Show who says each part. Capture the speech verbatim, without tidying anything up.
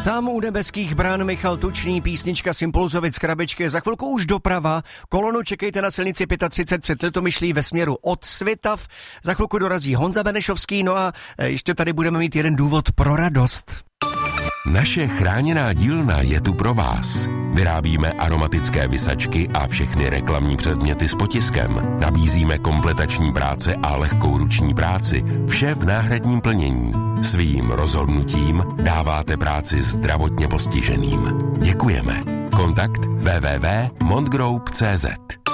Speaker 1: Tam u nebeských brán Michal Tučný, písnička Sympulzovic z Krabičky. Za chvilku už doprava. Kolonu čekejte na silnici třicet pět před Litomyšlí ve směru od Svitav. Za chvilku dorazí Honza Benešovský, no a ještě tady budeme mít jeden důvod pro radost.
Speaker 2: Naše chráněná dílna je tu pro vás. Vyrábíme aromatické visačky a všechny reklamní předměty s potiskem. Nabízíme kompletační práce a lehkou ruční práci. Vše v náhradním plnění. Svým rozhodnutím dáváte práci zdravotně postiženým. Děkujeme. Kontakt w w w tečka montgroup tečka c z